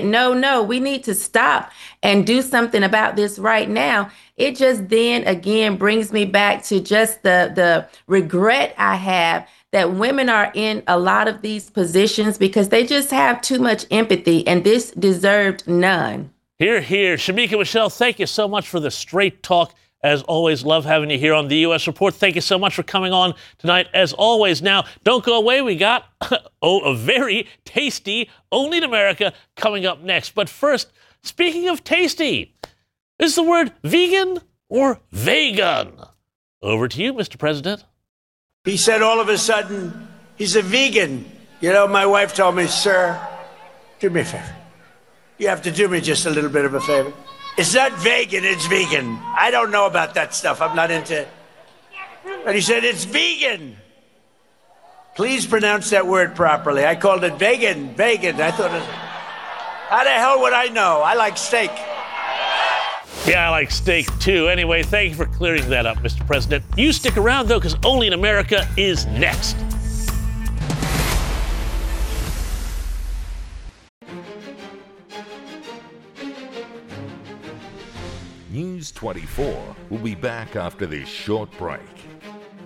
said, no, we need to stop and do something about this right now. It just then again brings me back to just the regret I have that women are in a lot of these positions because they just have too much empathy, and this deserved none. Hear, hear. Shamika Michelle, thank you so much for the straight talk. As always, love having you here on the U.S. Report. Thank you so much for coming on tonight, as always. Now, don't go away. We got a very tasty Only in America coming up next. But first, speaking of tasty, is the word vegan or vegan? Over to you, Mr. President. He said all of a sudden, he's a vegan. You know, my wife told me, sir, do me a favor. You have to do me just a little bit of a favor. It's not vegan, it's vegan. I don't know about that stuff. I'm not into it. But he said, it's vegan. Please pronounce that word properly. I called it vegan. I thought, how the hell would I know? I like steak. Yeah, I like steak too. Anyway, thank you for clearing that up, Mr. President. You stick around, though, because Only in America is next. News 24 will be back after this short break.